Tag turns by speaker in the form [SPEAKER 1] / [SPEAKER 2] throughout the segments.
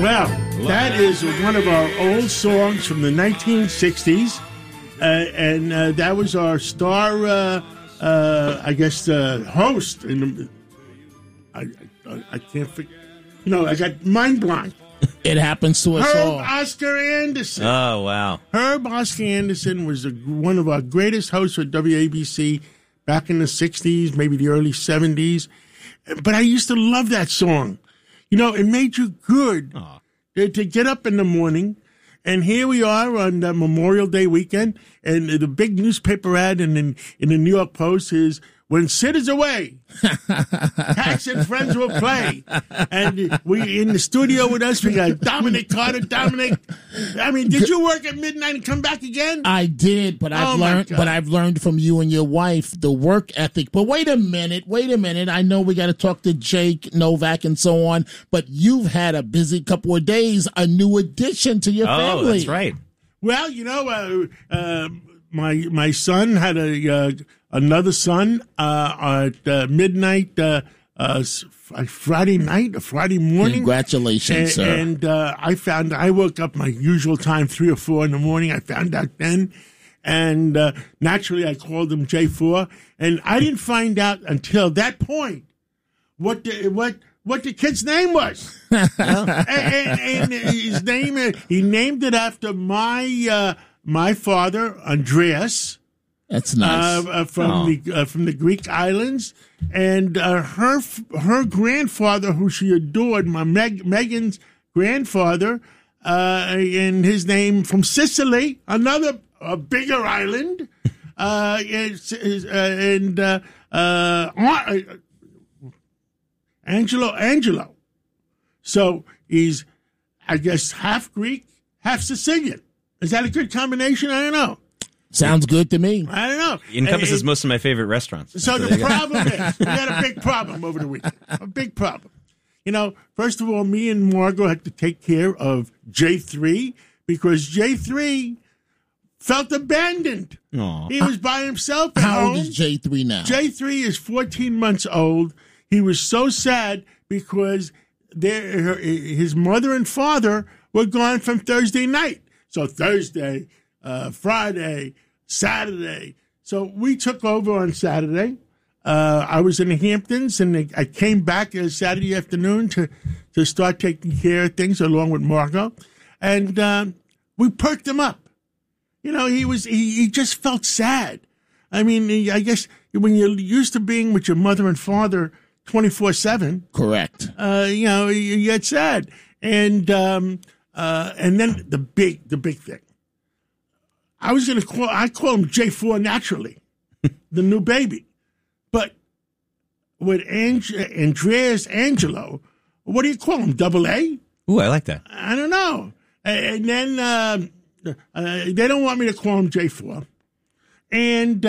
[SPEAKER 1] Well, that is one of our old songs from the 1960s, and that was our star, host. I can't figure. I got mind blank.
[SPEAKER 2] It happens to us all.
[SPEAKER 1] Herb Oscar Anderson.
[SPEAKER 3] Oh, wow.
[SPEAKER 1] Herb Oscar Anderson was one of our greatest hosts at WABC back in the 60s, maybe the early 70s. But I used to love that song. It made you good to get up in the morning. And here we are on Memorial Day weekend. And the big newspaper ad in the New York Post is, "When Sid is away, Pax and friends will play." And we in the studio with us, we got Dominic Carter. Dominic, did you work at midnight and come back again?
[SPEAKER 2] I did, but I've learned from you and your wife the work ethic. But wait a minute. I know we got to talk to Jake Novak and so on, but you've had a busy couple of days, a new addition to your family.
[SPEAKER 3] Oh, that's right.
[SPEAKER 1] Well, my son had another son at midnight Friday morning.
[SPEAKER 2] Congratulations, sir.
[SPEAKER 1] And I woke up my usual time, 3 or 4 in the morning. I found out then. And naturally, I called him J4. And I didn't find out until that point what the kid's name was. and his name, he named it after my father, Andreas.
[SPEAKER 2] That's nice.
[SPEAKER 1] From the Greek islands, and her grandfather, who she adored, Megan's grandfather, and his name from Sicily, another bigger island, Angelo. So he's, I guess, half Greek, half Sicilian. Is that a good combination? I don't know.
[SPEAKER 2] Sounds good to me.
[SPEAKER 1] I don't know.
[SPEAKER 3] It encompasses most of my favorite restaurants.
[SPEAKER 1] So the problem is, we had a big problem over the weekend. A big problem. First of all, me and Margot had to take care of J3 because J3 felt abandoned.
[SPEAKER 3] Aww.
[SPEAKER 1] He was by himself at home.
[SPEAKER 2] How old is J3 now?
[SPEAKER 1] J3 is 14 months old. He was so sad because his mother and father were gone from Thursday night. So Thursday, Friday, Saturday. So we took over on Saturday. I was in the Hamptons, and I came back Saturday afternoon to start taking care of things along with Margot. And we perked him up. He just felt sad. I guess when you're used to being with your mother and father 24/7.
[SPEAKER 2] Correct.
[SPEAKER 1] You get sad. And then the big thing. I call him J4 naturally, the new baby. But with Andreas Angelo, what do you call him? Double A?
[SPEAKER 3] Ooh, I like that.
[SPEAKER 1] I don't know. And then they don't want me to call him J4. And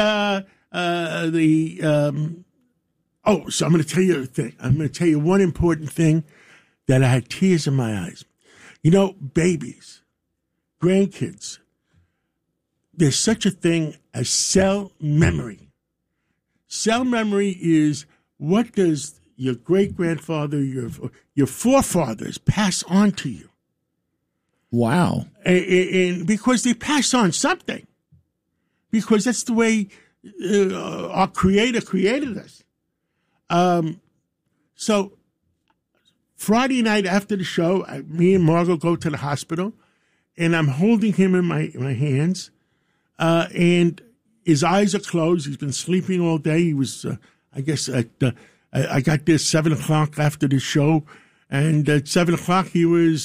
[SPEAKER 1] so I'm going to tell you a thing. I'm going to tell you one important thing that I had tears in my eyes. Babies, grandkids, there's such a thing as cell memory. Cell memory is what does your great-grandfather, your forefathers pass on to you.
[SPEAKER 2] Wow.
[SPEAKER 1] And because they pass on something. Because that's the way our Creator created us. So Friday night after the show, me and Margot go to the hospital, and I'm holding him in my hands, and his eyes are closed. He's been sleeping all day. He was, I guess, I got there 7 o'clock after the show, and at 7 o'clock he was,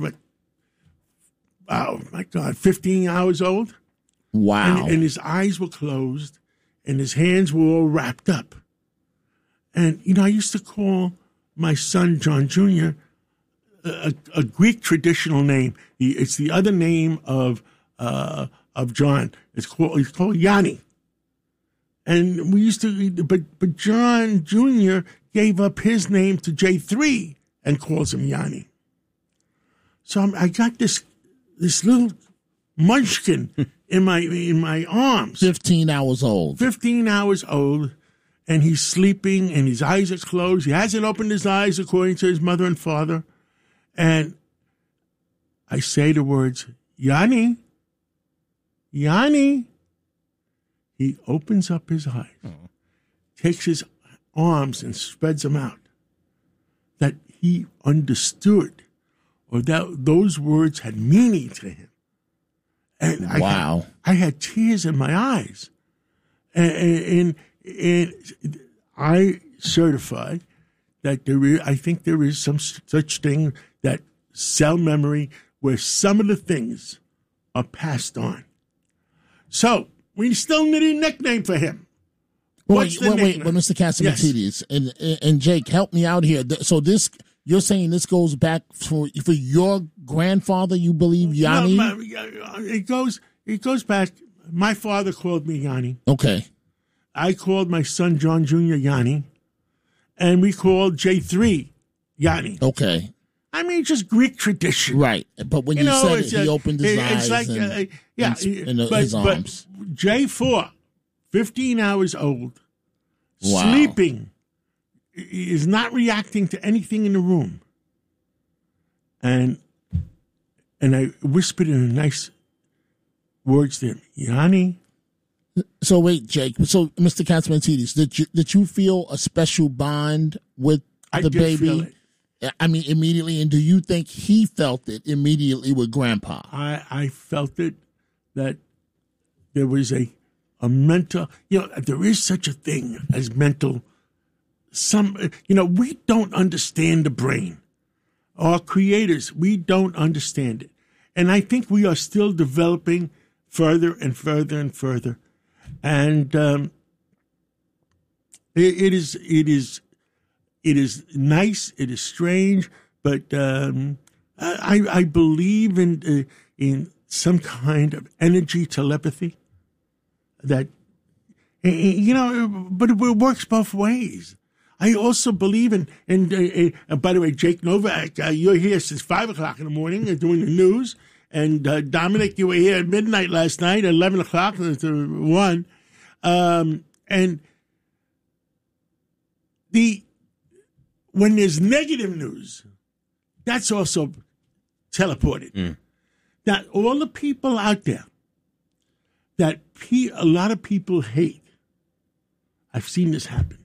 [SPEAKER 1] 15 hours old.
[SPEAKER 2] Wow.
[SPEAKER 1] And his eyes were closed, and his hands were all wrapped up. And, I used to call my son, John Jr., a Greek traditional name. It's the other name of John. He's called Yanni. And we used to, but John Jr. gave up his name to J3 and calls him Yanni. So I got this little munchkin in my arms.
[SPEAKER 2] 15 hours old.
[SPEAKER 1] 15 hours old. And he's sleeping, and his eyes are closed. He hasn't opened his eyes, according to his mother and father. And I say the words, Yanni, Yanni. He opens up his eyes, takes his arms and spreads them out. That he understood, or that those words had meaning to him. And I had tears in my eyes. And I certify that I think there is some such thing, that cell memory, where some of the things are passed on. So we still need a nickname for him.
[SPEAKER 2] Wait, Mr. Catsimatidis, and Jake, help me out here. So this, you're saying this goes back for your grandfather, you believe, Yanni?
[SPEAKER 1] No, it goes back. My father called me Yanni.
[SPEAKER 2] Okay.
[SPEAKER 1] I called my son John Jr. Yanni, and we called J3 Yanni.
[SPEAKER 2] Okay.
[SPEAKER 1] I mean, just Greek tradition.
[SPEAKER 2] Right. But when you said it, he opened his eyes
[SPEAKER 1] like,
[SPEAKER 2] and
[SPEAKER 1] his arms. But J4, 15 hours old, sleeping, is not reacting to anything in the room. And I whispered in a nice words to him, Yanni.
[SPEAKER 2] So wait, Jake. So Mr. Catsimatidis, did you feel a special bond with the baby?
[SPEAKER 1] Feel it.
[SPEAKER 2] I mean, immediately. And do you think he felt it immediately with Grandpa?
[SPEAKER 1] I felt it, that there was a mental, there is such a thing as mental. We don't understand the brain. Our creators, we don't understand it. And I think we are still developing further and further and further. And it is nice. It is strange, but I believe in some kind of energy telepathy that but it works both ways. I also believe in by the way, Jake Novak, you're here since 5 o'clock in the morning doing the news, and Dominic, you were here at midnight last night, 11 o'clock to 1, and when there's negative news, that's also teleported. That all the people out there that a lot of people hate, I've seen this happen.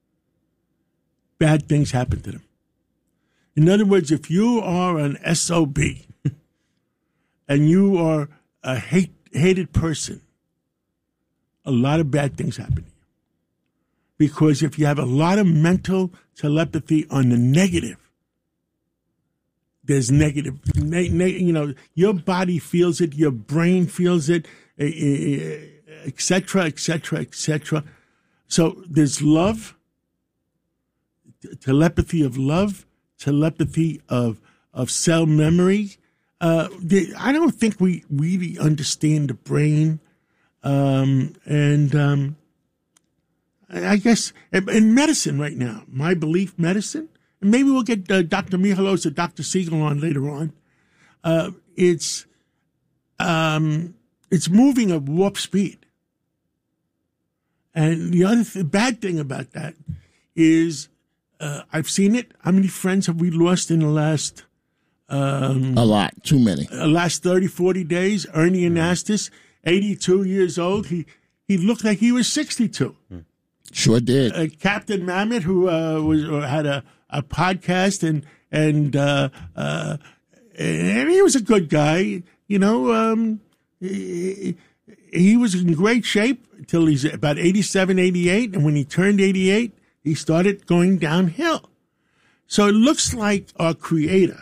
[SPEAKER 1] Bad things happen to them. In other words, if you are an SOB and you are a hated person, a lot of bad things happen to you. Because if you have a lot of mental telepathy on the negative, there's negative, your body feels it, your brain feels it, et cetera, et cetera, et cetera. So there's love, telepathy of love, telepathy of cell memory. I don't think we really understand the brain. I guess in medicine right now, my belief, medicine, and maybe we'll get Dr. Michalos or Dr. Siegel on later on. It's moving at warp speed. And the bad thing about that is I've seen it. How many friends have we lost in the last...
[SPEAKER 2] a lot. Too many.
[SPEAKER 1] Last 30, 40 days. Ernie Anastas, 82 years old. He looked like he was 62.
[SPEAKER 2] Sure did. Captain
[SPEAKER 1] Mammoth, who had a podcast, and he was a good guy. He was in great shape until he's about 87, 88, and when he turned 88, he started going downhill. So it looks like our Creator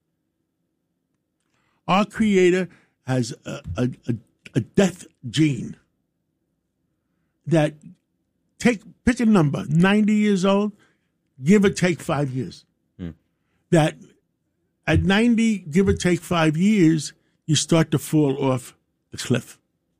[SPEAKER 1] has a death gene that pick a number, 90 years old, give or take 5 years. That at 90, give or take 5 years, you start to fall off the cliff.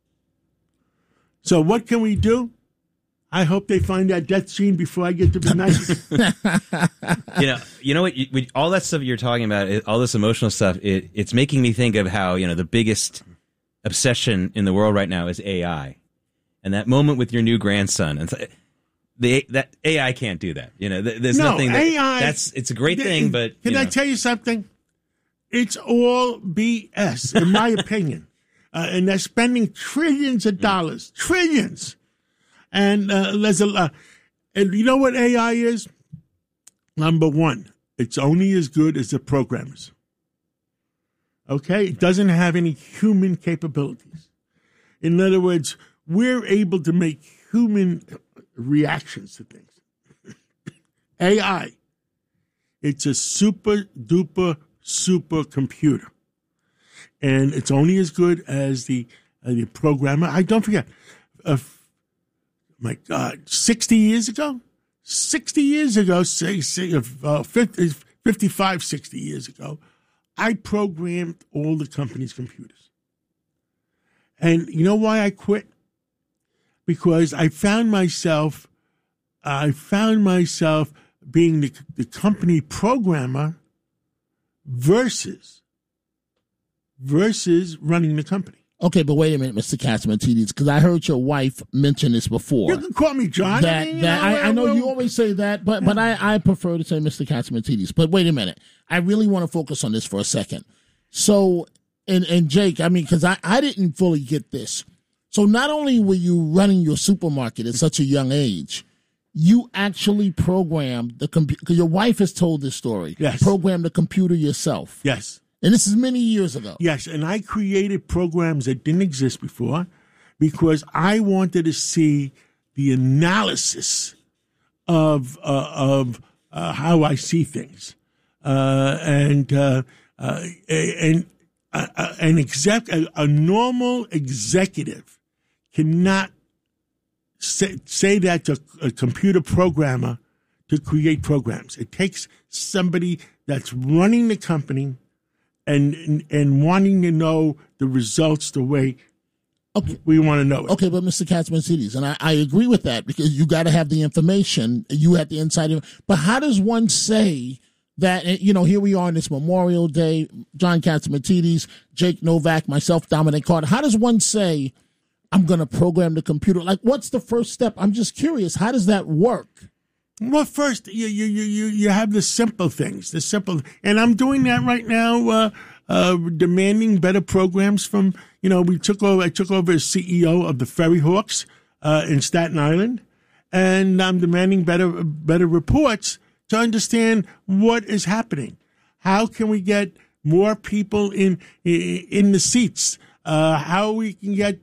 [SPEAKER 1] So what can we do? I hope they find that death gene before I get to be 90.
[SPEAKER 3] You know what? All that stuff you're talking about, all this emotional stuff, it's making me think of how, the biggest obsession in the world right now is AI. And that moment with your new grandson, and that AI can't do that. There's nothing.
[SPEAKER 1] AI.
[SPEAKER 3] It's a great thing, but
[SPEAKER 1] can I tell you something? It's all BS, in my opinion. And they're spending trillions of dollars, trillions. And and you know what AI is? Number one, it's only as good as the programmers. Okay? It doesn't have any human capabilities. In other words, we're able to make human reactions to things. AI, it's a super duper super computer. And it's only as good as the programmer. I don't forget, my God, 60 years ago, 60 years ago, 55, 60 years ago, I programmed all the company's computers. And you know why I quit? Because I found myself being the company programmer versus running the company.
[SPEAKER 2] Okay, but wait a minute, Mr. Catsimatidis, because I heard your wife mention this before.
[SPEAKER 1] You can call me John.
[SPEAKER 2] I know you always say that, but I prefer to say Mr. Catsimatidis. But wait a minute. I really want to focus on this for a second. So, and Jake, I mean, because I didn't fully get this. So not only were you running your supermarket at such a young age, you actually programmed the computer, because your wife has told this story.
[SPEAKER 1] Yes.
[SPEAKER 2] Programmed the computer yourself.
[SPEAKER 1] Yes.
[SPEAKER 2] And this is many years ago.
[SPEAKER 1] Yes, and I created programs that didn't exist before because I wanted to see the analysis of how I see things, a normal executive cannot say that to a computer programmer to create programs. It takes somebody that's running the company and wanting to know the results the way we want to know it.
[SPEAKER 2] Okay, but Mr. Catsimatidis, and I agree with that because you got to have the information. You have the inside. But how does one say that, you know, here we are on this Memorial Day, John Catsimatidis, Jake Novak, myself, Dominic Carter. How does one say, I'm going to program the computer? Like, what's the first step? I'm just curious. How does that work?
[SPEAKER 1] Well, first, you have the simple things, and I'm doing that right now, demanding better programs from, I took over as CEO of the Ferry Hawks, in Staten Island, and I'm demanding better reports to understand what is happening. How can we get more people in the seats? How we can get,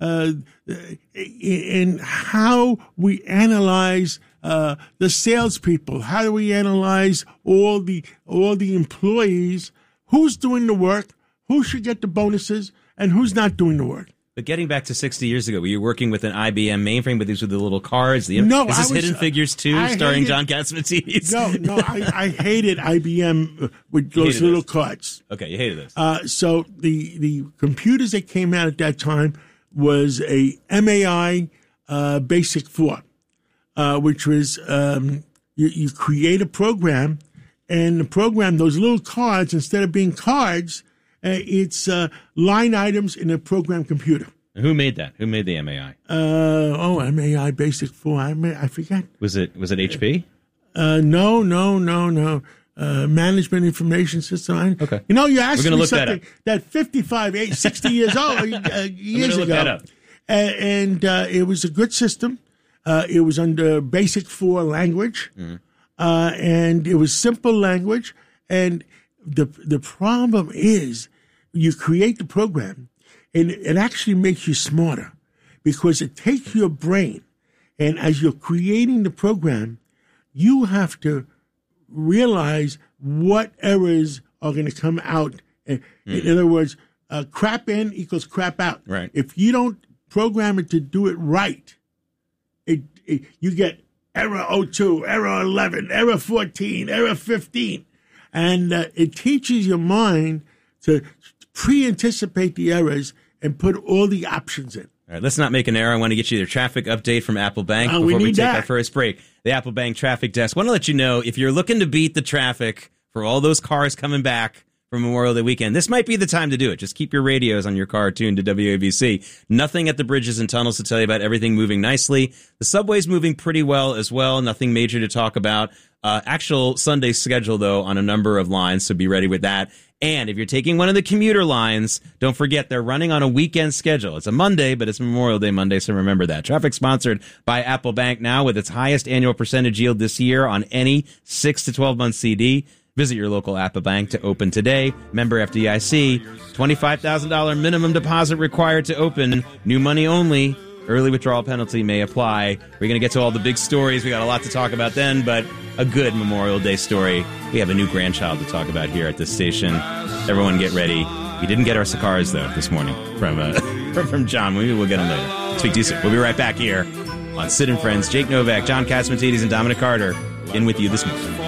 [SPEAKER 1] and how we analyze the salespeople. How do we analyze all the employees? Who's doing the work? Who should get the bonuses? And who's not doing the work?
[SPEAKER 3] But getting back to 60 years ago, were you working with an IBM mainframe, but these were the little cards?
[SPEAKER 1] No,
[SPEAKER 3] is this Hidden Figures 2 starring John Catsimatidis?
[SPEAKER 1] No, I hated IBM with those little cards.
[SPEAKER 3] Okay, you hated those.
[SPEAKER 1] So the computers that came out at that time was a MAI Basic 4. Which was you create a program, and the program, those little cards, instead of being cards, it's line items in a program computer.
[SPEAKER 3] And who made that? Who made the MAI?
[SPEAKER 1] MAI Basic 4. I forget.
[SPEAKER 3] Was it HP?
[SPEAKER 1] No. Management Information System.
[SPEAKER 3] Okay.
[SPEAKER 1] You asked me something
[SPEAKER 3] that
[SPEAKER 1] 60 years old years ago.
[SPEAKER 3] Look that up.
[SPEAKER 1] And it was a good system. It was under Basic 4 language, and it was simple language. And the problem is, you create the program, and it actually makes you smarter because it takes your brain, and as you're creating the program, you have to realize what errors are going to come out. In other words, crap in equals crap out.
[SPEAKER 3] Right.
[SPEAKER 1] If you don't program it to do it right, you get error 02, error 11, error 14, error 15. And it teaches your mind to pre-anticipate the errors and put all the options in.
[SPEAKER 3] All right, let's not make an error. I want to get you their traffic update from Apple Bank before we take our first break. The Apple Bank traffic desk. I want to let you know, if you're looking to beat the traffic for all those cars coming back for Memorial Day weekend, this might be the time to do it. Just keep your radios on your car tuned to WABC. Nothing at the bridges and tunnels to tell you about, everything moving nicely. The subway's moving pretty well as well. Nothing major to talk about. Actual Sunday schedule, though, on a number of lines, so be ready with that. And if you're taking one of the commuter lines, don't forget they're running on a weekend schedule. It's a Monday, but it's Memorial Day Monday, so remember that. Traffic sponsored by Apple Bank now with its highest annual percentage yield this year on any 6 to 12-month CD. Visit your local Apple Bank to open today. Member FDIC. $25,000 minimum deposit required to open. New money only. Early withdrawal penalty may apply. We're going to get to all the big stories. We got a lot to talk about then, but a good Memorial Day story. We have a new grandchild to talk about here at this station. Everyone get ready. We didn't get our cigars, though, this morning from John. Maybe we'll get them later. Speak to you soon. We'll be right back here on Sid and Friends. Jake Novak, John Catsimatidis, and Dominic Carter in with you this morning.